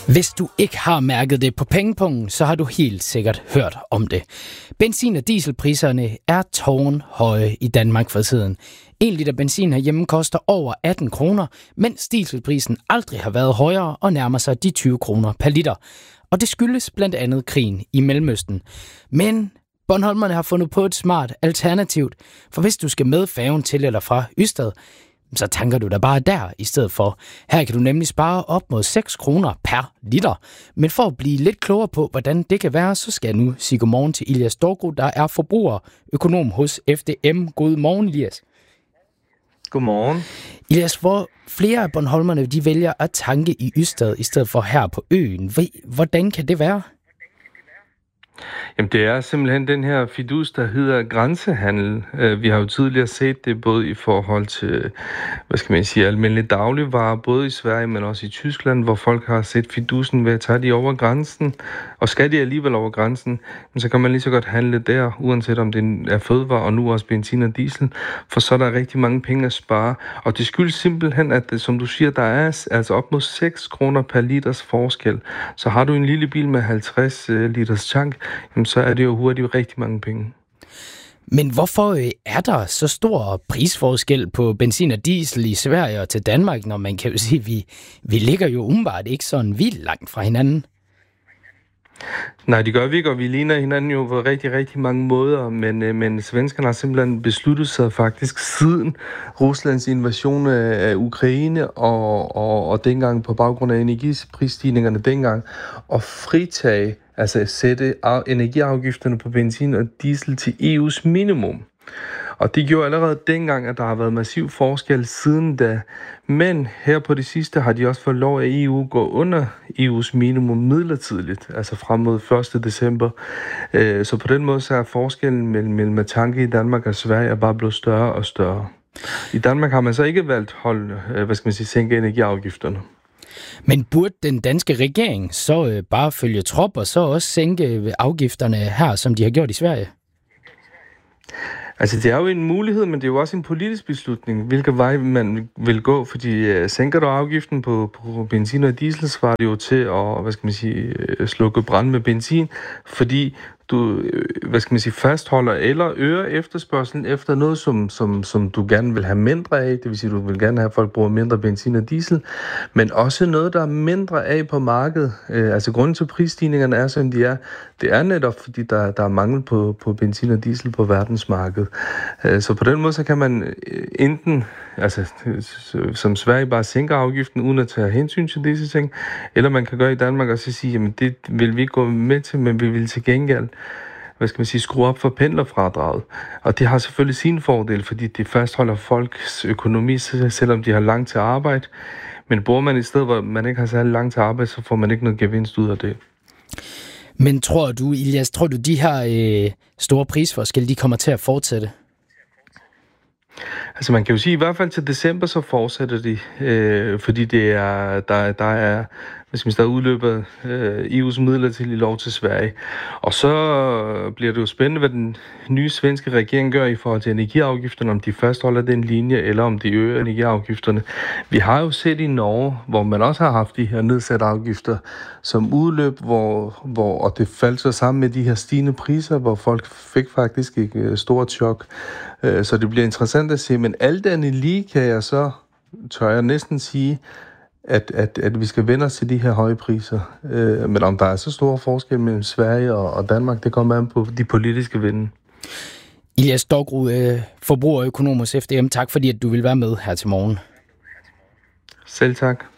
Hvis du ikke har mærket det på pengepungen, så har du helt sikkert hørt om det. Benzin- og dieselpriserne er tårnhøje i Danmark for tiden. 1 liter benzin herhjemme koster over 18 kroner, mens dieselprisen aldrig har været højere og nærmer sig de 20 kroner per liter. Og det skyldes blandt andet krigen i Mellemøsten. Men bornholmerne har fundet på et smart alternativ, for hvis du skal med færgen til eller fra Ystad, så tanker du da bare der i stedet for. Her kan du nemlig spare op mod 6 kroner per liter. Men for at blive lidt klogere på, hvordan det kan være, så skal jeg nu sige godmorgen til Ilias Dorgro, der er forbrugerøkonom hos FDM. God morgen, Ilias. Godmorgen. Ilias, hvor flere af bornholmerne de vælger at tanke i Ystad i stedet for her på øen. Hvordan kan det være? Jamen det er simpelthen den her fidus, der hedder grænsehandel. Vi har jo tidligere set det både i forhold til, almindelige dagligvarer, både i Sverige, men også i Tyskland, hvor folk har set fidusen ved at tage de over grænsen. Og skal de alligevel over grænsen, så kan man lige så godt handle der, uanset om det er fødevarer og nu også benzin og diesel, for så er der rigtig mange penge at spare. Og det skyldes simpelthen, at det, som du siger, der er altså op mod 6 kroner per liters forskel. Så har du en lille bil med 50 liters tank, jamen så er det jo hurtigt rigtig mange penge. Men hvorfor er der så stor prisforskel på benzin og diesel i Sverige og til Danmark, når man kan jo sige, at vi ligger jo umiddelbart ikke sådan vildt langt fra hinanden? Nej, det gør vi ikke, og vi ligner hinanden jo på rigtig, rigtig mange måder, men svenskerne har simpelthen besluttet sig faktisk siden Ruslands invasion af Ukraine og dengang på baggrund af energiprisstigningerne dengang, at fritage, altså sætte energiafgifterne på benzin og diesel til EU's minimum. Og det gjorde allerede dengang, at der har været massiv forskel siden da. Men her på det sidste har de også fået lov af EU gå under EU's minimum midlertidigt, altså frem mod 1. december. Så på den måde så er forskellen mellem tanke i Danmark og Sverige bare blevet større og større. I Danmark har man så ikke valgt at sænke energiafgifterne. Men burde den danske regering så bare følge trop og så også sænke afgifterne her, som de har gjort i Sverige? Altså, det er jo en mulighed, men det er jo også en politisk beslutning, hvilken vej man vil gå, fordi sænker du afgiften på benzin og diesel, svarer det jo til at, slukke brand med benzin, fordi du, fastholder eller øger efterspørgselen efter noget, som du gerne vil have mindre af. Det vil sige, du vil gerne have, at folk bruger mindre benzin og diesel, men også noget, der er mindre af på markedet. Altså, grunden til prisstigningerne er, som de er, det er netop, fordi der er mangel på benzin og diesel på verdensmarkedet. Så på den måde, så kan man enten, som Sverige, bare sænke afgiften, uden at tage hensyn til disse ting, eller man kan gøre i Danmark og så sige, jamen det vil vi ikke gå med til, men vi vil til gengæld skrue op for pendlerfradraget. Og det har selvfølgelig sin fordel, fordi det fastholder folks økonomi, selvom de har langt til arbejde. Men bor man et sted, hvor man ikke har særlig langt til arbejde, så får man ikke noget gevinst ud af det. Men tror du, Ilias, de her store prisforskelle, de kommer til at fortsætte? Altså man kan jo sige, i hvert fald til december, så fortsætter de, fordi det er, der er der udløber EU's midlertidige lov til Sverige. Og så bliver det jo spændende, hvad den nye svenske regering gør i forhold til energiafgifterne, om de fastholder den linje, eller om de øger energiafgifterne. Vi har jo set i Norge, hvor man også har haft de her nedsatte afgifter som udløb, og det faldt så sammen med de her stigende priser, hvor folk fik faktisk et stort chok. Så det bliver interessant at se, men alt andet lige kan jeg så, tør jeg næsten sige, at vi skal vende os til de her høje priser. Men om der er så store forskel mellem Sverige og Danmark, det kommer an på de politiske vinde. Ilias Dorgro, forbrugerøkonom hos FDM, tak fordi at du vil være med her til morgen. Selv tak.